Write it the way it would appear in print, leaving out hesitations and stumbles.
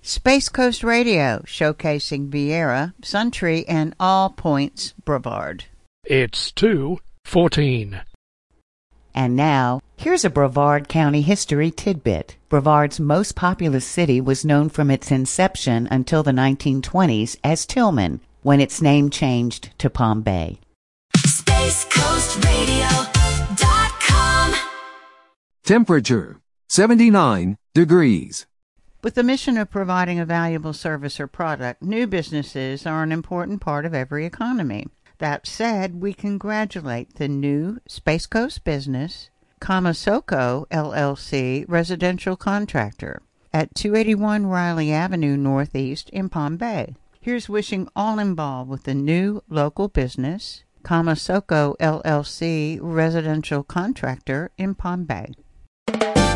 Space Coast Radio, showcasing Viera, Suntree, and All Points Brevard. It's 2:14. And now, here's a Brevard County history tidbit. Brevard's most populous city was known from its inception until the 1920s as Tillman, when its name changed to Palm Bay. SpaceCoastRadio.com. Temperature 79 degrees. With the mission of providing a valuable service or product, new businesses are an important part of every economy. That said, we congratulate the new Space Coast business, Kamasoko LLC residential contractor at 281 Riley Avenue Northeast in Palm Bay. Here's wishing all involved with the new local business, Kamasoko LLC residential contractor in Palm Bay.